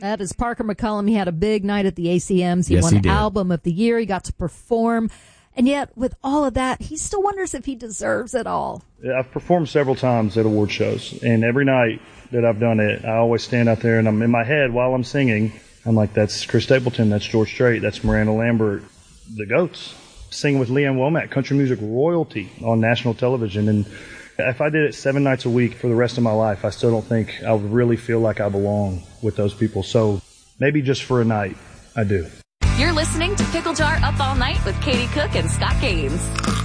That is Parker McCollum. He had a big night at the ACMs. He Yes, won he did. Album of the Year. He got to perform. And yet, with all of that, he still wonders if he deserves it all. I've performed several times at award shows, and every night that I've done it, I always stand out there and I'm in my head while I'm singing. I'm like, that's Chris Stapleton, that's George Strait, that's Miranda Lambert, the GOATs. Singing with Leanne Womack, country music royalty on national television. And if I did it 7 nights a week for the rest of my life, I still don't think I would really feel like I belong with those people. So maybe just for a night, I do. You're listening to Pickle Jar Up All Night with Katie Cook and Scott Gaines.